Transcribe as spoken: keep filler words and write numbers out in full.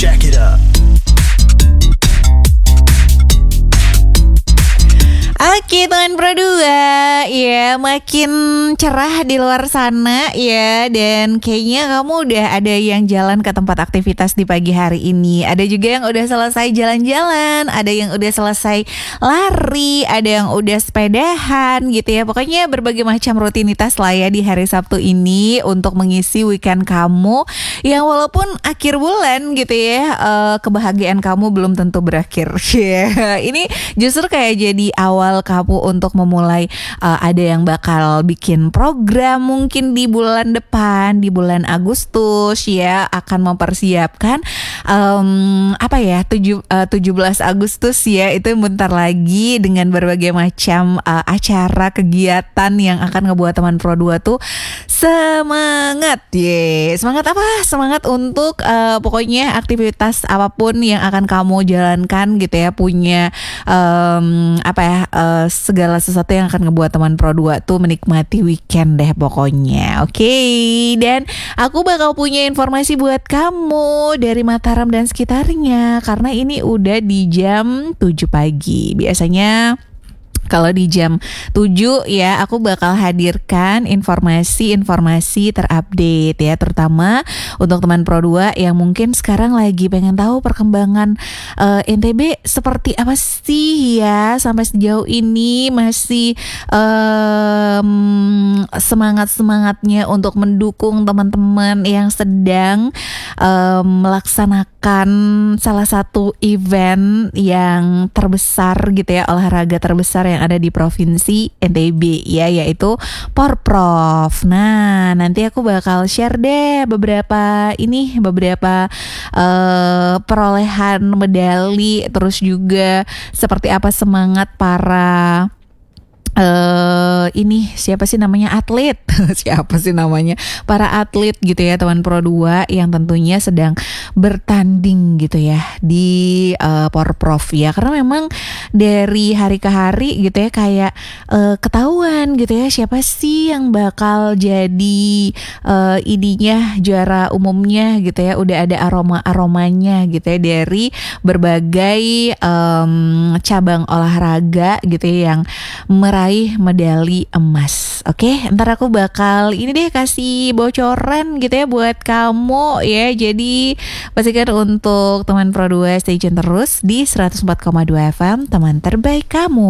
Jack it up. Oke teman Pro dua, ya makin cerah di luar sana ya. Dan kayaknya kamu udah ada yang jalan ke tempat aktivitas di pagi hari ini. Ada juga yang udah selesai jalan-jalan, ada yang udah selesai lari, ada yang udah sepedahan gitu ya. Pokoknya berbagai macam rutinitas lah ya di hari Sabtu ini untuk mengisi weekend kamu. Yang walaupun akhir bulan gitu ya, uh, kebahagiaan kamu belum tentu berakhir. Yeah. Ini justru kayak jadi awal kamu untuk memulai uh, ada yang bakal bikin program mungkin di bulan depan, di bulan Agustus ya, akan mempersiapkan um, apa ya tujuh, uh, tujuh belas Agustus ya, itu bentar lagi dengan berbagai macam uh, acara kegiatan yang akan ngebuat teman Pro dua tuh semangat ye. Semangat apa? Semangat untuk uh, pokoknya aktivitas apapun yang akan kamu jalankan gitu ya, punya um, apa ya uh, segala sesuatu yang akan ngebuat teman Pro dua tuh menikmati weekend deh pokoknya. Oke, okay. Dan aku bakal punya informasi buat kamu dari Mataram dan sekitarnya, karena ini udah di jam tujuh pagi. Biasanya kalau di jam tujuh ya aku bakal hadirkan informasi-informasi terupdate ya, terutama untuk teman Pro dua yang mungkin sekarang lagi pengen tahu perkembangan uh, N T B seperti apa sih ya, sampai sejauh ini masih um, semangat-semangatnya untuk mendukung teman-teman yang sedang um, melaksanakan salah satu event yang terbesar gitu ya, olahraga terbesar yang ada di provinsi N T B ya, yaitu Porprov. Nah, nanti aku bakal share deh beberapa ini beberapa uh, perolehan medali, terus juga seperti apa semangat para Uh, ini siapa sih namanya atlet siapa sih namanya para atlet gitu ya teman Pro dua yang tentunya sedang bertanding gitu ya di uh, Porprov ya, karena memang dari hari ke hari gitu ya kayak uh, ketahuan gitu ya siapa sih yang bakal jadi uh, ininya juara umumnya gitu ya, udah ada aroma-aromanya gitu ya dari berbagai um, cabang olahraga gitu ya yang meraih medali emas. Oke, ntar aku bakal ini deh kasih bocoran gitu ya buat kamu ya. Jadi pastikan untuk teman Pro dua stay tune terus di seratus empat koma dua F M, teman terbaik kamu.